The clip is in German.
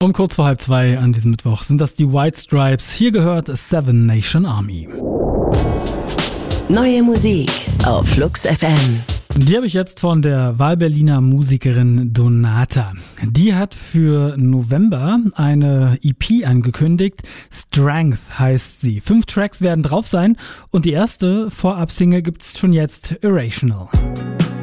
Um kurz vor 1:30 an diesem Mittwoch sind das die White Stripes. Hier gehört Seven Nation Army. Neue Musik auf Flux FM. Die habe ich jetzt von der Wahlberliner Musikerin Donata. Die hat für November eine EP angekündigt. Strength heißt sie. 5 Tracks werden drauf sein und die erste Vorab-Single gibt's schon jetzt, Irrational.